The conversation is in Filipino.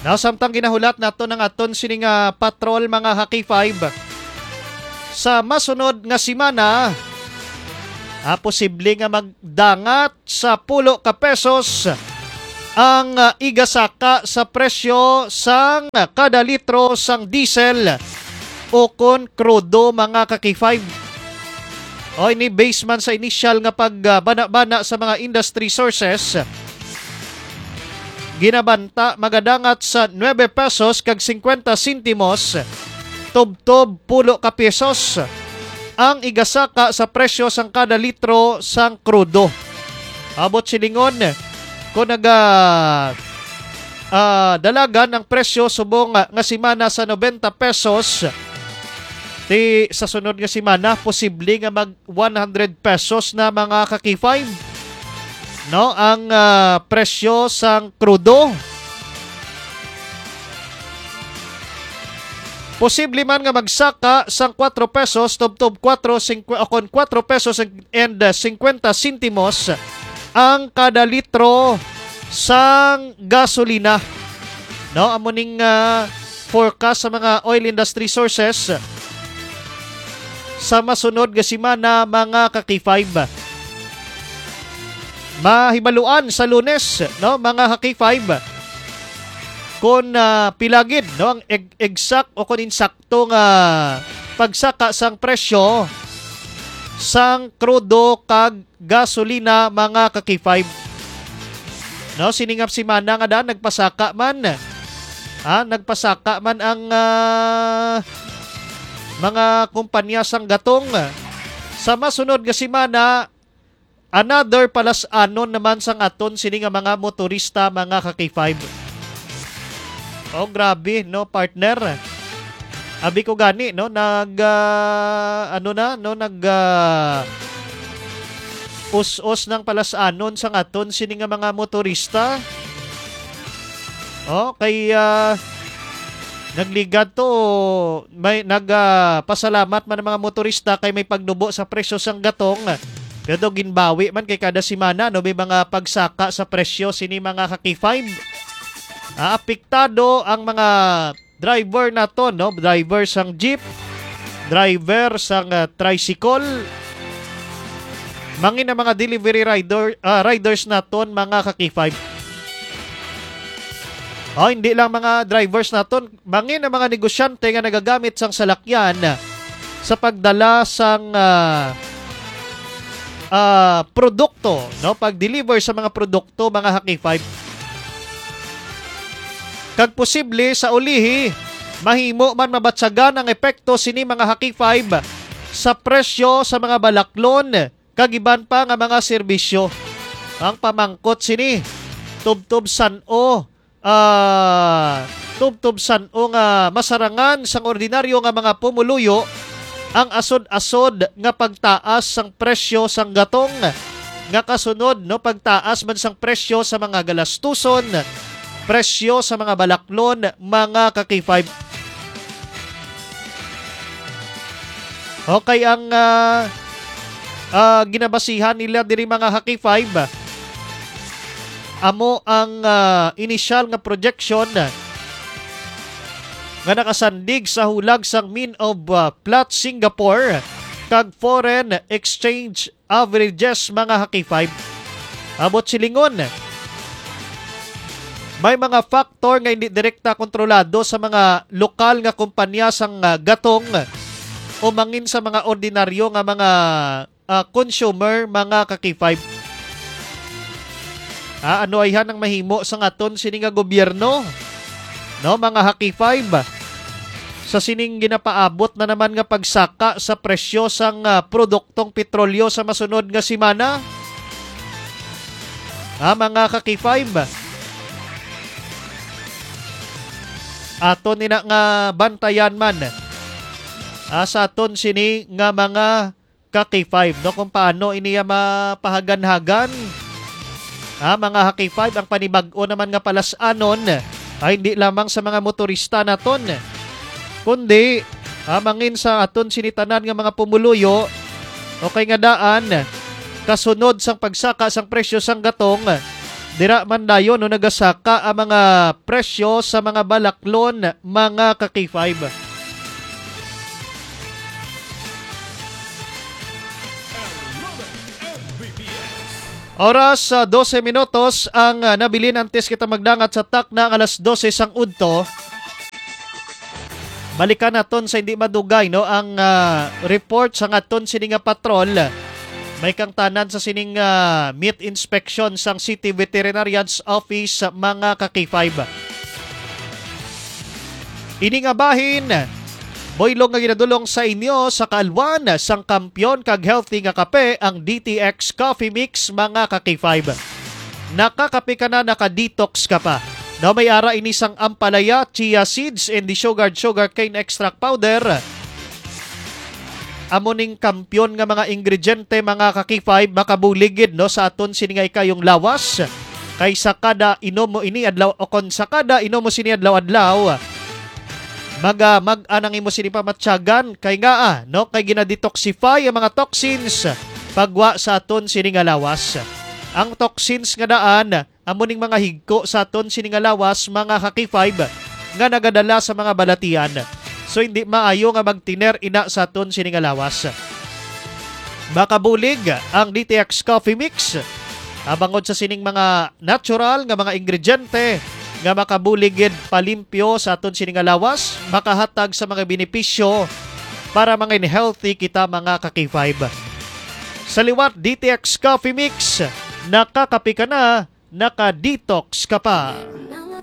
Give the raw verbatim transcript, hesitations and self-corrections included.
Now, samtang ginahulat nato ng aton sining uh, patrol mga Haki five sa masunod nga simana, ah, posible nga magdangat sa pulo ka pesos ang uh, igasaka sa presyo sang kada litro sang diesel o kon krudo mga Haki five. O ini base man sa initial nga pagbana-bana sa mga industry sources, ginabanta magadangat sa nueve pesos kag fifty sentimos tubtob pulo ka pesos ang igasaka sa presyo sang kada litro sang krudo. Abot silingon kung naga uh, dalagan ang presyo subong nga simana sa ninety pesos, ti sa sunod nga simana posible nga mag one hundred pesos na mga Haki five. No, ang uh, presyo sang krudo. Posible man nga magsaka sang four pesos tubtob four kon four pesos and fifty sentimos ang kada litro sang gasolina. No, amo ning uh, forecast sa mga oil industry sources sa masunod nga simana mga Haki five. Mahibaluan sa Lunes, no, mga Haki five, kung uh, pilagid, no, ang eg- exact o kung insakto nga pagsaka sang presyo sang krudo kag gasolina mga Haki five. No, siningap simana nga daan nagpasaka man. Ha, nagpasaka man ang uh, mga kumpanya sang gatong. Sa masunod nga simana, another palas-anon naman sang aton sini nga mga motorista mga Haki five. Oh, grabe, no, partner. Abi ko gani, no, nag uh, ano na, no, nag uh, us-us ng palas-anon sang aton sini nga mga motorista. Oh, kay uh, nagligad to, may nagpasalamat uh, man ang mga motorista kay may pagdubo sa presyo sang gatong. Pero ginbawi man kay kada simana, no, may mga pagsaka sa presyo sini mga Haki five. Ah, apektado ang mga driver na to, no, driver sang jeep, driver sang uh, tricycle, mangin na mga delivery rider uh, riders na to mga Haki five. Oh, hindi lang mga drivers na to, mangin na mga negosyante nga nagagamit sang salakyan sa pagdala sang uh, Uh, produkto, no, pag-deliver sa mga produkto mga Haki five. Kag posible sa ulihi mahimo man mabatsagan ang epekto sini mga Haki five sa presyo sa mga balaklon kag iban pa nga mga serbisyo. Ang pamangkot sini tubtob san-o uh, tubtob san-o nga masarangan sang ordinaryo nga mga pumuluyo ang asod-asod nga pagtaas sang presyo sang gatong nga kasunod, no, pagtaas man sang presyo sa mga galastuson, presyo sa mga balaklon mga Haki five. Okay, ang uh, uh, ginabasihan nila diri mga Haki five, amo ang uh, initial nga projection nga nakasandig sa hulag sang mean of uh, plot Singapore kag foreign exchange averages mga Haki five. Abot silingon, may mga factor nga hindi direkta kontrolado sa mga lokal nga kumpanya sang uh, gatong o mangin sa mga ordinaryo nga mga uh, consumer mga Haki five. Ah, ano ay hanang mahimo sa aton sini nga gobyerno, no, mga Haki five, sa sining ginapaabot na naman nga pagsaka sa presyo sang uh, produktong petrolyo sa masunod nga simana. Ah, mga Haki five, aton nina nga bantayan man ah, sa aton sini nga mga Haki five, no, kung paano iniya mapahagan-hagan. Ah, mga Haki five, ang panibag-o naman nga palas-anon ay hindi lamang sa mga motorista naton, kundi amangin sa aton sinitanan nga mga pumuluyo o kay nga daan kasunod sang pagsaka sang presyo sang gatong Dira man dayon no nagasaka ang mga presyo sa mga balaklon mga ka-K five. Oras sa dose minutos ang uh, nabilin antes kita magdangat sa tak na alas dose sang udto. Balikan naton sa hindi madugay no ang uh, report sa ngaton sining nga patrol. May kang tanan sa sining uh, meat inspection sang City Veterinarian's Office mga ka-K five. Ini nga bahin, boylong nga ginadulong sa inyo sa kaalwan sang kampyon kag healthy nga kape ang D T X Coffee Mix mga ka-K five. Nakakape ka na, naka-detox ka pa. No, may ara ini sang ampalaya, chia seeds, and the sugar sugar cane extract powder. Amuning kampyon nga mga ingrediente mga ka-K five makabuligid no sa aton siningay kayong lawas kay sa kada inom mo ini adlaw o kon sa kada inom mo sini adlaw-adlaw maga mag-anang imo sini pamatyagan kay nga ah, no kay ginadetoxify ang mga toxins pagwa sa aton sini nga lawas. Ang toxins nga daan amuning mga higko sa aton sini nga lawas mga ka-K five nga nagadala sa mga balatian. So hindi maayo nga magtiner ina sa aton sini nga lawas. Makabulig ang D T X Coffee Mix abangod sa sining mga natural nga mga ingrediente nga makabuligid palimpyo sa aton sini nga lawas, makahatag sa mga benepisyo para mga healthy kita mga ka-K five. Sa liwat D T X Coffee Mix, nakakape ka na, naka-detox ka pa.